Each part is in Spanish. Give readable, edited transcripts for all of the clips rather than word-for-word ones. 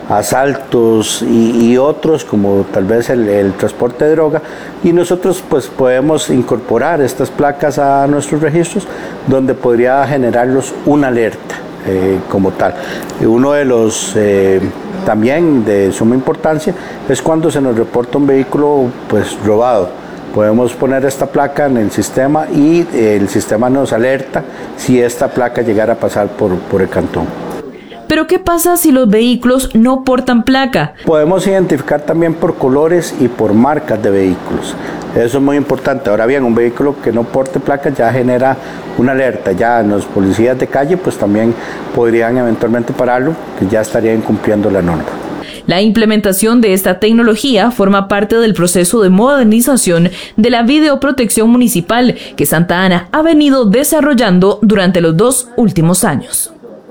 asaltos y otros, como tal vez el transporte de droga, y nosotros pues podemos incorporar estas placas a nuestros registros, donde podría generarlos una alerta como tal. Uno de los también de suma importancia es cuando se nos reporta un vehículo pues robado. Podemos poner esta placa en el sistema y el sistema nos alerta si esta placa llegara a pasar por el cantón. ¿Pero qué pasa si los vehículos no portan placa? Podemos identificar también por colores y por marcas de vehículos. Eso es muy importante. Ahora bien, un vehículo que no porte placa ya genera una alerta. Ya los policías de calle pues también podrían eventualmente pararlo, que ya estarían incumpliendo la norma. La implementación de esta tecnología forma parte del proceso de modernización de la videoprotección municipal que Santa Ana ha venido desarrollando durante los 2 últimos años.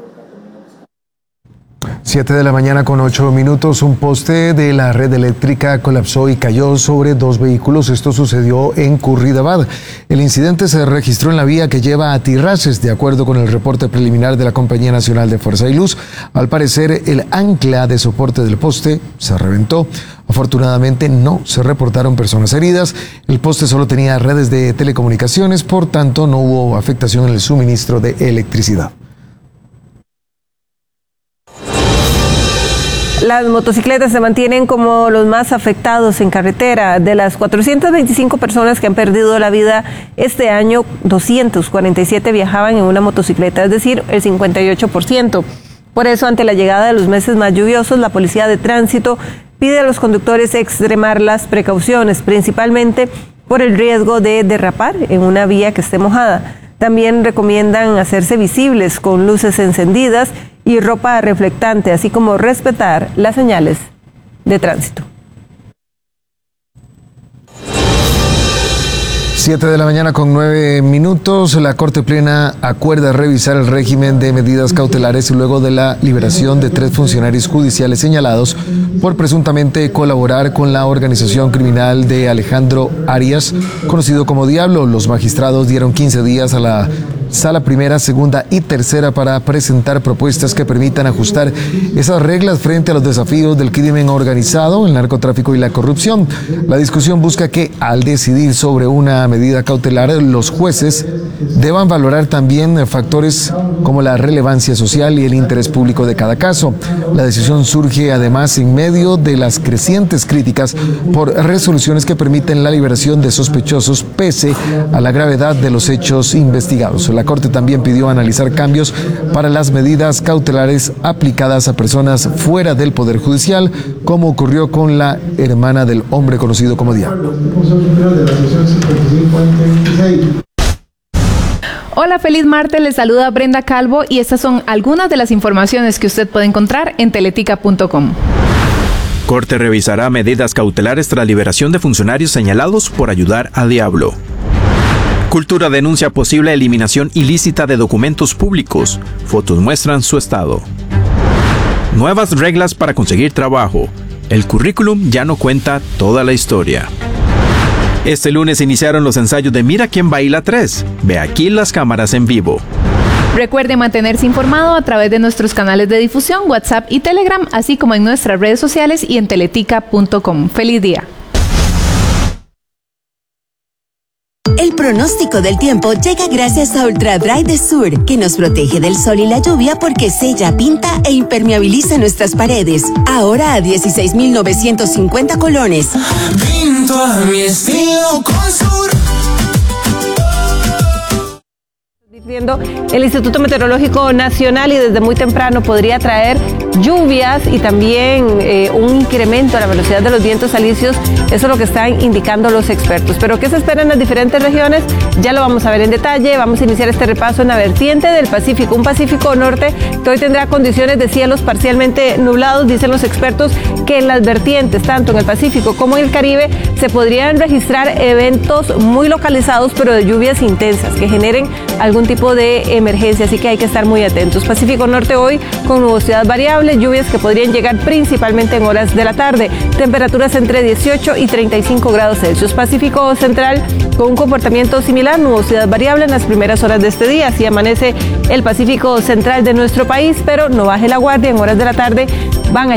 7 de la mañana con 8 minutos, un poste de la red eléctrica colapsó y cayó sobre 2 vehículos. Esto sucedió en Curridabat. El incidente se registró en la vía que lleva a Tirraces, de acuerdo con el reporte preliminar de la Compañía Nacional de Fuerza y Luz. Al parecer, el ancla de soporte del poste se reventó. Afortunadamente, no se reportaron personas heridas. El poste solo tenía redes de telecomunicaciones, por tanto, no hubo afectación en el suministro de electricidad. Las motocicletas se mantienen como los más afectados en carretera. De las 425 personas que han perdido la vida este año, 247 viajaban en una motocicleta, es decir, el 58%. Por eso, ante la llegada de los meses más lluviosos, la Policía de Tránsito pide a los conductores extremar las precauciones, principalmente por el riesgo de derrapar en una vía que esté mojada. También recomiendan hacerse visibles con luces encendidas y ropa reflectante, así como respetar las señales de tránsito. 7 de la mañana con 9 minutos. La Corte Plena acuerda revisar el régimen de medidas cautelares luego de la liberación de 3 funcionarios judiciales señalados por presuntamente colaborar con la organización criminal de Alejandro Arias, conocido como Diablo. Los magistrados dieron 15 días a la Sala Primera, Segunda y Tercera para presentar propuestas que permitan ajustar esas reglas frente a los desafíos del crimen organizado, el narcotráfico y la corrupción. La discusión busca que, al decidir sobre una medida cautelar, los jueces deban valorar también factores como la relevancia social y el interés público de cada caso. La decisión surge además en medio de las crecientes críticas por resoluciones que permiten la liberación de sospechosos pese a la gravedad de los hechos investigados. La Corte también pidió analizar cambios para las medidas cautelares aplicadas a personas fuera del Poder Judicial, como ocurrió con la hermana del hombre conocido como Diablo. Hola, feliz martes, les saluda Brenda Calvo y estas son algunas de las informaciones que usted puede encontrar en teletica.com. Corte revisará medidas cautelares tras liberación de funcionarios señalados por ayudar a Diablo. Cultura denuncia posible eliminación ilícita de documentos públicos. Fotos muestran su estado. Nuevas reglas para conseguir trabajo. El currículum ya no cuenta toda la historia. Este lunes iniciaron los ensayos de Mira quién baila 3. Ve aquí las cámaras en vivo. Recuerde mantenerse informado a través de nuestros canales de difusión, WhatsApp y Telegram, así como en nuestras redes sociales y en teletica.com. ¡Feliz día! El pronóstico del tiempo llega gracias a Ultra Dry de Sur, que nos protege del sol y la lluvia porque sella, pinta e impermeabiliza nuestras paredes. Ahora a 16.950 colones. Pinto a mi estilo con Sur. El Instituto Meteorológico Nacional y desde muy temprano podría traer lluvias y también un incremento a la velocidad de los vientos alisios. Eso es lo que están indicando los expertos. Pero ¿qué se espera en las diferentes regiones? Ya lo vamos a ver en detalle. Vamos a iniciar este repaso en la vertiente del Pacífico, un Pacífico norte que hoy tendrá condiciones de cielos parcialmente nublados. Dicen los expertos que en las vertientes, tanto en el Pacífico como en el Caribe, se podrían registrar eventos muy localizados, pero de lluvias intensas que generen algún tipo de emergencia, así que hay que estar muy atentos. Pacífico norte hoy con nubosidad variable, lluvias que podrían llegar principalmente en horas de la tarde, temperaturas entre 18 y 35 grados Celsius. Pacífico central con un comportamiento similar, nubosidad variable en las primeras horas de este día, así amanece el Pacífico central de nuestro país, pero no baje la guardia, en horas de la tarde van a